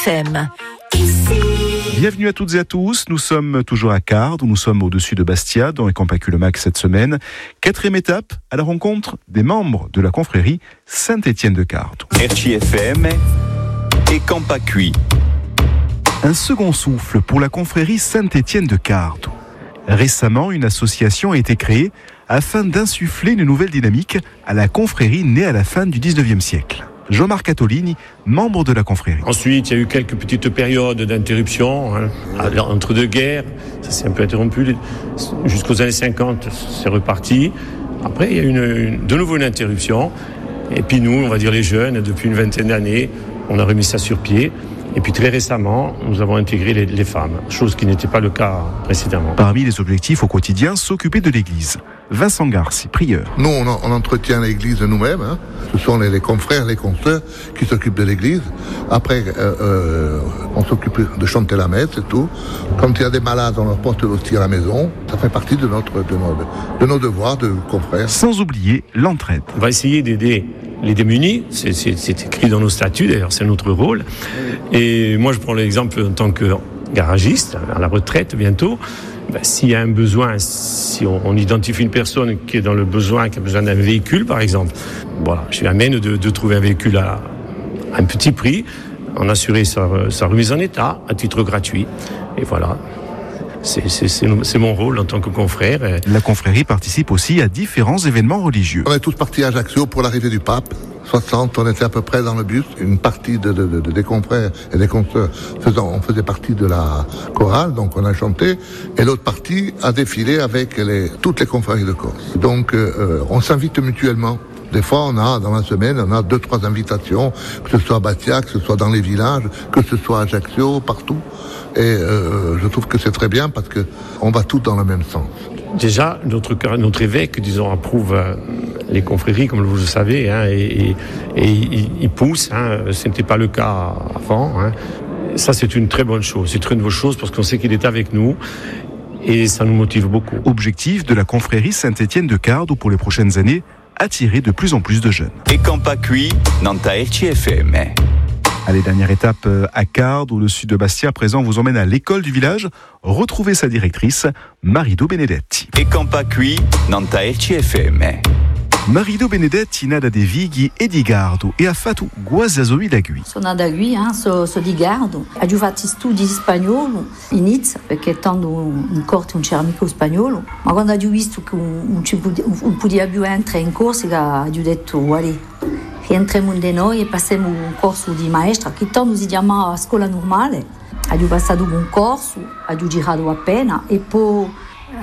FM. Bienvenue à toutes et à tous, nous sommes toujours à Cardes, où nous sommes au-dessus de Bastia, dans les Campacu-le-Mag cette semaine. 4e étape à la rencontre des membres de la confrérie Saint-Étienne de Cardes. RCFM et Campacu. Un second souffle pour la confrérie Saint-Étienne de Cardes. Récemment, une association a été créée afin d'insuffler une nouvelle dynamique à la confrérie née à la fin du 19e siècle. Jean-Marc Attolini, membre de la confrérie. Ensuite, il y a eu quelques petites périodes d'interruption, entre deux guerres. Ça s'est un peu interrompu. Jusqu'aux années 50, c'est reparti. Après, il y a eu de nouveau une interruption. Et puis nous, on va dire les jeunes, depuis une vingtaine d'années, on a remis ça sur pied. Et puis très récemment, nous avons intégré les femmes, chose qui n'était pas le cas précédemment. Parmi les objectifs au quotidien, s'occuper de l'église. Vincent Garci, prieur. Nous, on entretient l'église nous-mêmes. Ce sont les confrères, les consoeurs qui s'occupent de l'église. Après, on s'occupe de chanter la messe et tout. Quand il y a des malades, on leur porte l'hostie à la maison. Ça fait partie de nos devoirs de confrères. Sans oublier l'entraide. On va essayer d'aider les démunis, c'est écrit dans nos statuts, d'ailleurs c'est notre rôle. Et moi je prends l'exemple en tant que garagiste, à la retraite bientôt. S'il y a un besoin, si on identifie une personne qui est dans le besoin, qui a besoin d'un véhicule par exemple, voilà, je suis amène de trouver un véhicule à un petit prix, en assurer sa remise en état à titre gratuit. Et voilà. C'est mon rôle en tant que confrère. La confrérie participe aussi à différents événements religieux. On est tous partis à Ajaccio pour l'arrivée du pape. 60, on était à peu près dans le bus. Une partie des confrères et des consoeurs, on faisait partie de la chorale, donc on a chanté. Et l'autre partie a défilé avec toutes les confréries de Corse. Donc on s'invite mutuellement. Des fois, dans la semaine, on a 2-3 invitations, que ce soit à Bastia, que ce soit dans les villages, que ce soit à Ajaccio, partout. Et je trouve que c'est très bien parce que on va tous dans le même sens. Déjà, notre évêque, disons, approuve les confréries, comme vous le savez, et il pousse. Ce n'était pas le cas avant. Ça, c'est une très bonne chose. C'est une très bonne chose parce qu'on sait qu'il est avec nous. Et ça nous motive beaucoup. Objectif de la confrérie Saint-Étienne de Cardes pour les prochaines années, attirer de plus en plus de jeunes. Et Campacu, Nanta RCFM. Allez, dernière étape à Cardes, au sud de Bastia. À présent, on vous emmène à l'école du village. Retrouvez sa directrice, Marido Benedetti. E Campacu, Nanta RCFM. Marido Benedetti nada de Vighi e di Gardo e ha fatto Guasasovi da Gui. Sono da Gui, so di Gardo. Ho fatto studi di spagnolo inizio, perché tanto in corte non c'era mica spagnolo. Ma quando ho visto che non poteva più entrare in Corsica, ho detto, guarda, rientriamo da noi e passiamo un corso di maestra, che tanto si chiama scuola normale. Ho passato un corso, ho girato appena e poi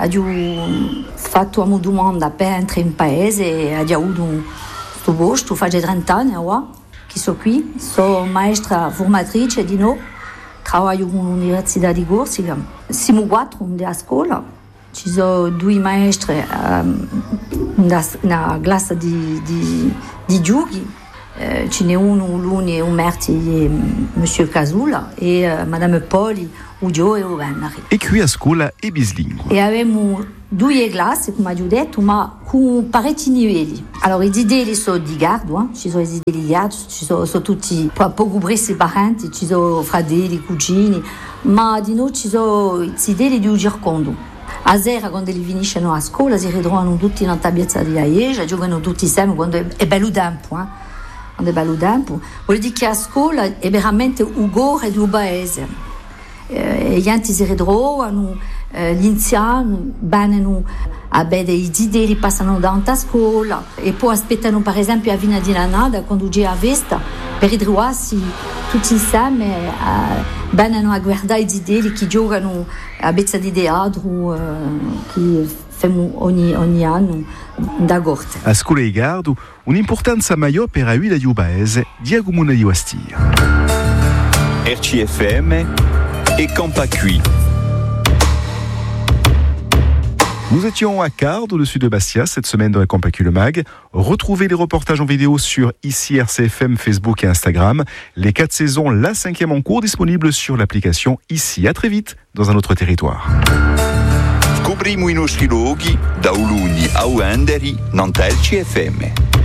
ho fatto una domanda per entrare in paese e ho avuto questo posto, faccio 30 anni che sono qui, sono maestra formatrice di no, lavoro con l'Università di Corsica, siamo 4 nella scuola, ci sono 2 maestre nella classe di giochi, ce n'è uno Luni e un Merti e Monsieur Casula e Madame Poli, Udio e Venari. E qui a scuola è bilingue. E avevamo 2 classi, come ho detto, ma con parecchi livelli. Allora, i zideli sono di Gardo, ci sono i zideli di Gardo, ci sono tutti poco presi parenti, ci sono fratelli, cugini, ma di noi ci sono i zideli di Ugircondo. A sera, quando li finiscono a scuola, si ritrovano tutti in una piazza di Aieja, giocano tutti insieme quando è bello tempo. Quando è bello tempo. Vuol dire che a scuola è veramente un cuore di un paese. Gli enti si ritrovano, gli anziani vanno a vedere i zideli, passano davanti a scuola e poi aspettano per esempio la fine di annata quando c'è la festa per ritrovarsi tutti insieme, vanno a guardare i zideli che giocano a pezza di teatro che facciamo ogni anno da Gorte. A scuola di Gardo, un'importanza maggiore per la vita di un paese di Agumuna di Bastia. RCFM et Campacu. Nous étions à Cardes, au-dessus de Bastia, cette semaine dans la Campacu-le-Mag. Retrouvez les reportages en vidéo sur ici RCFM, Facebook et Instagram. Les 4 saisons, la 5e en cours, disponible sur l'application ici. À très vite dans un autre territoire. Scopriamo i nostri luoghi da Uluni a Uenderi, Nanta RCFM.